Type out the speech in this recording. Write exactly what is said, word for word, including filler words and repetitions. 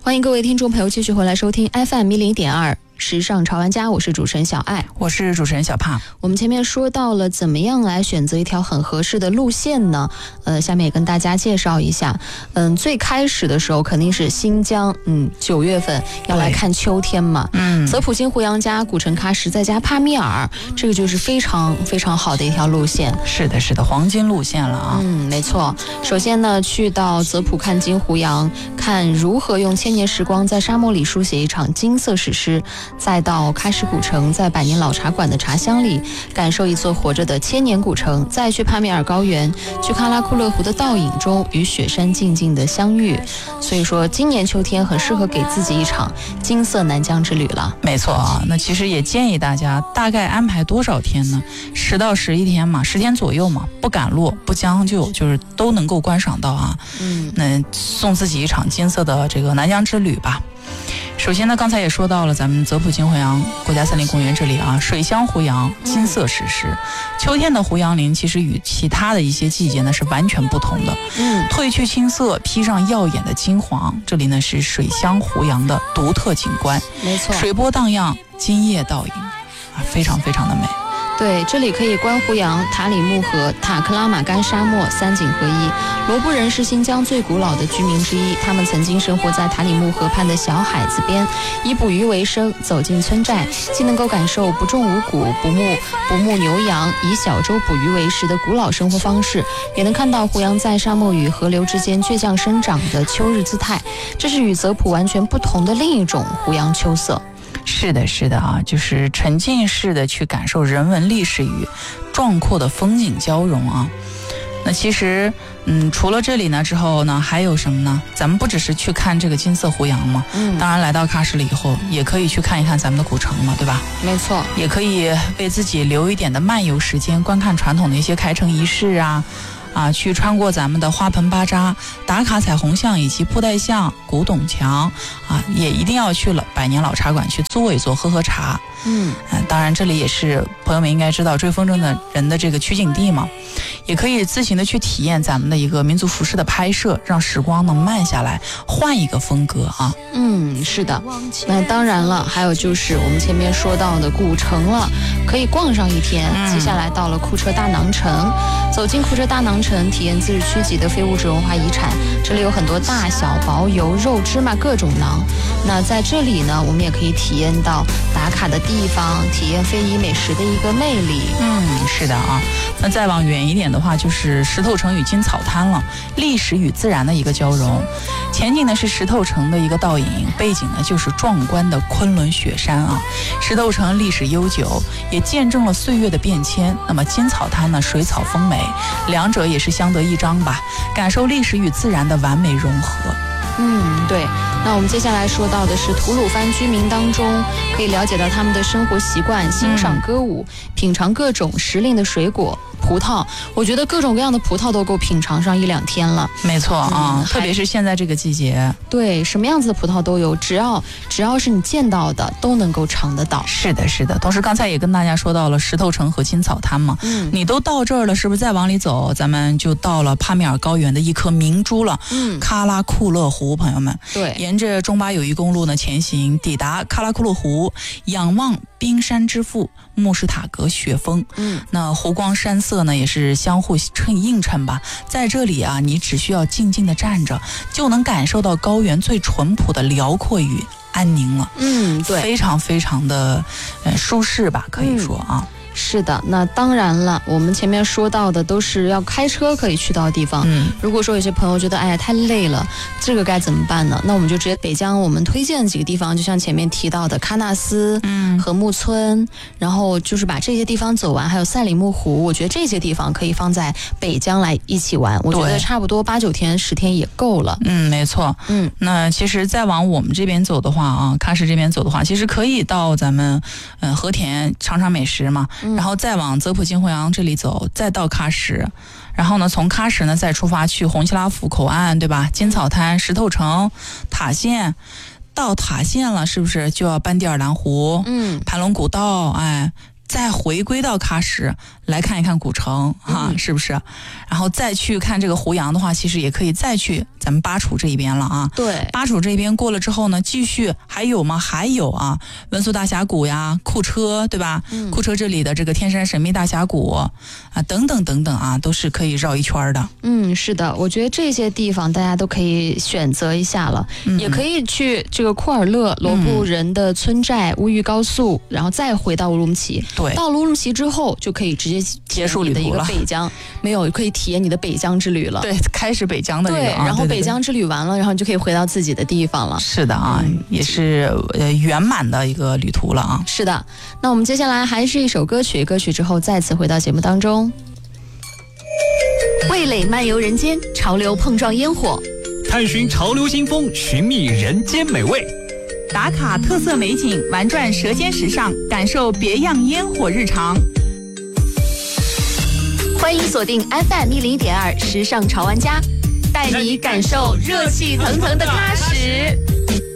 欢迎各位听众朋友继续回来收听 F M 一零一点二时尚潮玩家，我是主持人小爱， 我是主持人小胖。 我们前面说到了怎么样来选择一条很合适的路线呢？呃，下面也跟大家介绍一下。嗯，最开始的时候肯定是新疆，嗯，九月份要来看秋天嘛。嗯，泽普金胡杨加古城喀什再加帕米尔，这个就是非常非常好的一条路线。 是的，是的，黄金路线了啊。 嗯，没错。首先呢，去到泽普看金胡杨，看如何用千年时光在沙漠里书写一场金色史诗。再到喀什古城，在百年老茶馆的茶香里感受一座活着的千年古城，再去帕米尔高原，去喀拉库勒湖的倒影中与雪山静静的相遇。所以说今年秋天很适合给自己一场金色南疆之旅了。 没错啊，那其实也建议大家大概安排多少天呢？十到十一天嘛，十天左右嘛，不赶路不将就，就是都能够观赏到啊。嗯，那送自己一场金色的这个南疆之旅吧。首先呢，刚才也说到了咱们泽普金胡杨国家森林公园这里啊，水乡胡杨金色史诗。秋天的胡杨林其实与其他的一些季节呢是完全不同的。嗯，褪去青色，披上耀眼的金黄，这里呢是水乡胡杨的独特景观。 没错， 水波荡漾，金叶倒影啊，非常非常的美。 对，这里可以观胡杨、塔里木河、塔克拉玛干沙漠三景合一。罗布人是新疆最古老的居民之一，他们曾经生活在塔里木河畔的小海子边，以捕鱼为生。走进村寨，既能够感受不种五谷、不牧不牧牛羊、以小舟捕鱼为食的古老生活方式，也能看到胡杨在沙漠与河流之间倔强生长的秋日姿态。这是与泽普完全不同的另一种胡杨秋色。 是的，是的啊，就是沉浸式的去感受人文历史与壮阔的风景交融啊。那其实，嗯，除了这里呢之后呢，还有什么呢？咱们不只是去看这个金色胡杨嘛，嗯，当然来到喀什了以后，也可以去看一看咱们的古城嘛，对吧？ 没错， 也可以为自己留一点的漫游时间，观看传统的一些开城仪式啊。啊，去穿过咱们的花盆巴扎、打卡彩虹巷以及布袋巷、古董墙啊，也一定要去了百年老茶馆去坐一坐、喝喝茶。嗯、啊，当然这里也是朋友们应该知道追风筝的人的这个取景地嘛，也可以自行的去体验咱们的一个民族服饰的拍摄，让时光能慢下来，换一个风格啊。 嗯，是的。那当然了，还有就是我们前面说到的古城了，可以逛上一天。嗯、接下来到了库车大囊城，走进库车大囊城，体验自治区级的非物质文化遗产。这里有很多大小薄油、肉、芝麻各种馕。那在这里呢，我们也可以体验到打卡的地方，体验非遗美食的一个魅力。 嗯，是的啊。那再往远一点的话，就是石头城与金草滩了，历史与自然的一个交融。前景呢是石头城的一个倒影，背景呢就是壮观的昆仑雪山啊。石头城历史悠久，也见证了岁月的变迁。那么金草滩呢，水草丰美，两者也是相得益彰吧，感受历史与自然的完美融合。 嗯，对。那我们接下来说到的是吐鲁番居民当中，可以了解到他们的生活习惯，欣赏歌舞，嗯、品尝各种时令的水果。葡萄，我觉得各种各样的葡萄都够品尝上一两天了。 没错啊、嗯，特别是现在这个季节， 对，什么样子的葡萄都有，只要只要是你见到的，都能够尝得到。 是的，是的。同时刚才也跟大家说到了石头城和金草滩嘛，嗯，你都到这儿了，是不是再往里走，咱们就到了帕米尔高原的一颗明珠了？嗯，喀拉库勒湖，朋友们， 对， 沿着中巴友谊公路呢前行，抵达喀拉库勒湖，仰望冰山之父慕士塔格雪峰，嗯，那湖光山色呢也是相互衬映衬吧。在这里啊，你只需要静静的站着，就能感受到高原最淳朴的辽阔与安宁了。嗯，对，非常非常的呃舒适吧，可以说啊。嗯， 是的，那当然了，我们前面说到的都是要开车可以去到的地方。嗯，如果说有些朋友觉得哎呀太累了，这个该怎么办呢？那我们就直接北疆我们推荐的几个地方，就像前面提到的喀纳斯、嗯、和木村，然后就是把这些地方走完，还有赛里木湖，我觉得这些地方可以放在北疆来一起玩，我觉得差不多八九天、十天也够了。 嗯，没错。嗯，那其实再往我们这边走的话啊，喀什这边走的话，其实可以到咱们嗯、呃、和田尝尝美食嘛。然后再往泽普金胡杨这里走，再到喀什，然后呢从喀什呢再出发去红旗拉府口岸，对吧？金草滩、石头城、塔县，到塔县了是不是就要班迪尔兰湖、嗯，盘龙古道，哎， 再回归到喀什来看一看古城哈、嗯，是不是？然后再去看这个胡杨的话，其实也可以再去咱们巴楚这一边了啊。 对， 巴楚这边过了之后呢，继续还有吗？还有啊，温宿大峡谷呀，库车对吧？嗯、库车这里的这个天山神秘大峡谷啊，等等等等啊，都是可以绕一圈的。 嗯，是的，我觉得这些地方大家都可以选择一下了，嗯、也可以去这个库尔勒罗布人的村寨、乌玉高速，然后再回到乌鲁木齐。 对， 到了乌鲁木齐之后，就可以直接结束旅途了。 你的一个北疆没有，可以体验你的北疆之旅了。 对，开始北疆的旅、 这个。 对， 然后北疆之旅完了，然后你就可以回到自己的地方了。 是的啊，嗯、也是呃圆满的一个旅途了啊。 是的，那我们接下来还是一首歌曲，歌曲之后再次回到节目当中。味蕾漫游人间，潮流碰撞烟火， 探寻潮流新风，寻觅人间美味。 打卡特色美景，玩转舌尖时尚，感受别样烟火日常。 欢迎锁定 F M 一零点二时尚潮玩家，带你感受热气腾腾的喀什。